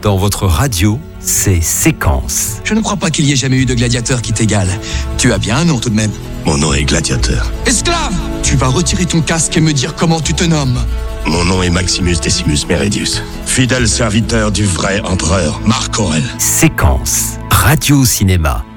Dans votre radio, c'est Séquence. Je ne crois pas qu'il y ait jamais eu de gladiateur qui t'égale. Tu as bien un nom tout de même. Mon nom est Gladiateur. Esclave! Tu vas retirer ton casque et me dire comment tu te nommes. Mon nom est Maximus Decimus Meridius, fidèle serviteur du vrai empereur Marc Aurèle. Séquence, radio cinéma.